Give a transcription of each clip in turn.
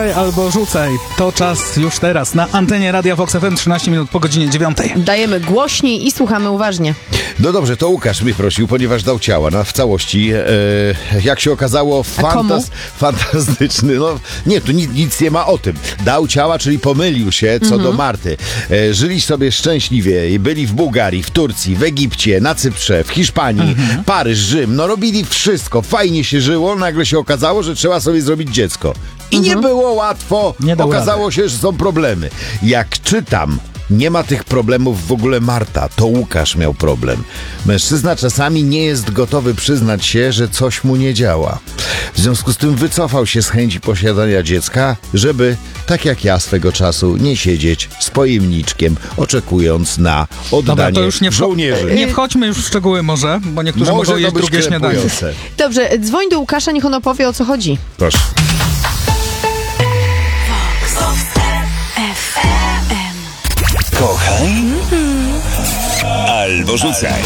Albo rzucaj. To czas już teraz na antenie Radia Vox FM 13 minut po godzinie 9. Dajemy głośniej i słuchamy uważnie. No dobrze, to Łukasz mnie prosił, ponieważ dał ciała w całości. Jak się okazało, fantastyczny. No nie, tu nic nie ma o tym. Dał ciała, czyli pomylił się co do Marty. Żyli sobie szczęśliwie i byli w Bułgarii, w Turcji, w Egipcie, na Cyprze, w Hiszpanii, Paryż, Rzym. No robili wszystko, fajnie się żyło. Nagle się okazało, że trzeba sobie zrobić dziecko. I nie było łatwo. Okazało się, że są problemy. Jak czytam, nie ma tych problemów w ogóle Marta, to Łukasz miał problem. Mężczyzna czasami nie jest gotowy przyznać się, że coś mu nie działa. W związku z tym wycofał się z chęci posiadania dziecka, żeby, tak jak ja swego czasu, nie siedzieć z pojemniczkiem, oczekując na oddanie. Dobra, to już żołnierzy. Nie wchodźmy już w szczegóły może, bo niektórzy mogą jeść drugie śniadanie. Dobrze, dzwoń do Łukasza, niech on opowie, o co chodzi. Proszę. Kochaj albo rzucaj.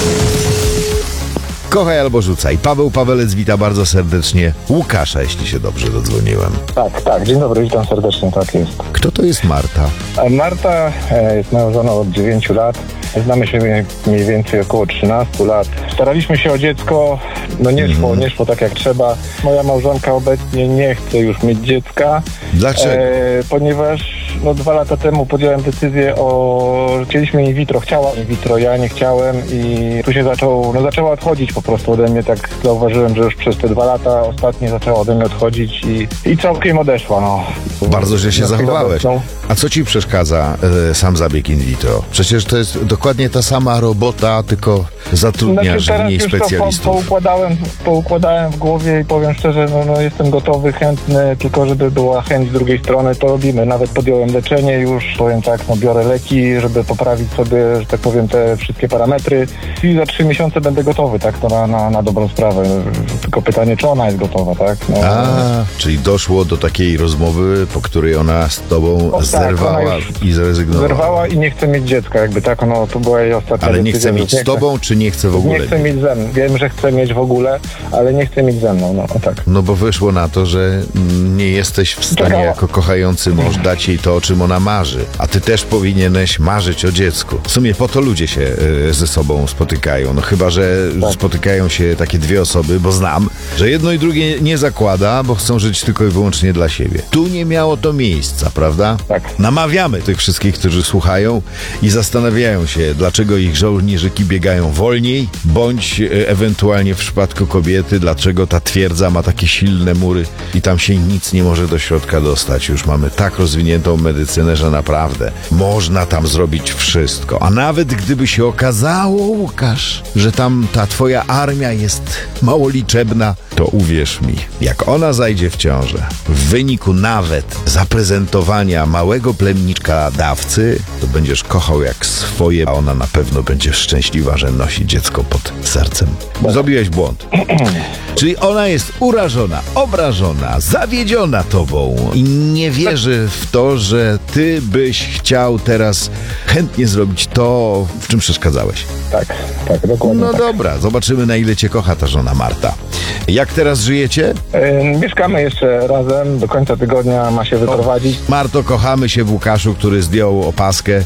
Kochaj albo rzucaj. Paweł Pawelec wita bardzo serdecznie Łukasza, jeśli się dobrze dodzwoniłem. Tak, dzień dobry, witam serdecznie, tak jest. Kto to jest Marta? Marta jest moją żoną od 9 lat. Znamy się mniej więcej około 13 lat. Staraliśmy się o dziecko, no nie szło tak jak trzeba. Moja małżonka obecnie nie chce już mieć dziecka. Dlaczego? Ponieważ 2 lata temu podjąłem decyzję chcieliśmy in vitro, chciała in vitro, ja nie chciałem i tu się zaczęła odchodzić po prostu ode mnie, tak zauważyłem, że już przez te 2 lata ostatnie zaczęła ode mnie odchodzić i całkiem odeszła, Bardzo źle się zachowałeś. A co ci przeszkadza sam zabieg in vitro? Przecież to jest dokładnie ta sama robota, tylko zatrudniasz mniej specjalistów. Poukładałem w głowie i powiem szczerze, jestem gotowy, chętny, tylko żeby była chęć z drugiej strony, to robimy. Nawet podjąłem leczenie już, powiem tak, biorę leki, żeby poprawić sobie, że tak powiem, te wszystkie parametry i za 3 miesiące będę gotowy, tak, to na dobrą sprawę. Tylko pytanie, czy ona jest gotowa, tak? Czyli doszło do takiej rozmowy, po której ona z tobą zerwała i zrezygnowała. Zerwała i nie chce mieć dziecka, jakby tak, to była jej ostatnia Ale nie decyzja, chce mieć z tobą, czy nie chce w ogóle? Nie chce mieć ze mną. Wiem, że chce mieć w ogóle, ale nie chce mieć ze mną, tak. No bo wyszło na to, że nie jesteś w stanie jako kochający mąż dać jej to, o czym ona marzy. A ty też powinieneś marzyć o dziecku. W sumie po to ludzie się ze sobą spotykają. Chyba że spotykają się takie dwie osoby, bo znam, że jedno i drugie nie zakłada, bo chcą żyć tylko i wyłącznie dla siebie. Tu nie miało to miejsca, prawda? Tak. Namawiamy tych wszystkich, którzy słuchają i zastanawiają się, dlaczego ich żołnierzyki biegają wolniej, bądź ewentualnie w przypadku kobiety, dlaczego ta twierdza ma takie silne mury i tam się nic nie może do środka dostać. Już mamy tak rozwiniętą medycynę, że naprawdę można tam zrobić wszystko. A nawet gdyby się okazało, Łukasz, że tam ta twoja armia jest mało liczebna, to uwierz mi, jak ona zajdzie w ciążę, w wyniku nawet zaprezentowania małego plemniczka dawcy, to będziesz kochał jak swoje, a ona na pewno będzie szczęśliwa, że nosi dziecko pod sercem. Zrobiłeś błąd. Czyli ona jest urażona, obrażona, zawiedziona tobą i nie wierzy w to, że ty byś chciał teraz chętnie zrobić to, w czym przeszkadzałeś. Tak, dokładnie. No dobra, zobaczymy, na ile cię kocha ta żona Marta. Jak teraz żyjecie? Mieszkamy jeszcze razem, do końca tygodnia ma się wyprowadzić. Marto, kochamy się w Łukaszu, który zdjął opaskę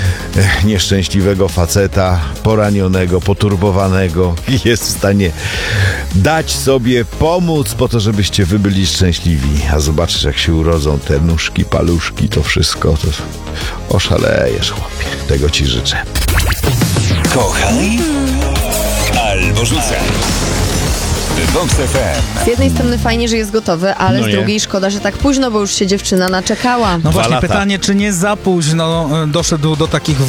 nieszczęśliwego faceta, poranionego, poturbowanego i jest w stanie dać sobie pomóc po to, żebyście wy byli szczęśliwi. A zobaczysz, jak się urodzą te nóżki, paluszki, to wszystko, to oszalejesz, chłopie. Tego ci życzę. Kochaj albo rzucaj. Vox FM. Z jednej strony fajnie, że jest gotowy, ale z drugiej szkoda, że tak późno, bo już się dziewczyna naczekała. No właśnie lata. pytanie, czy nie za późno doszedł do takich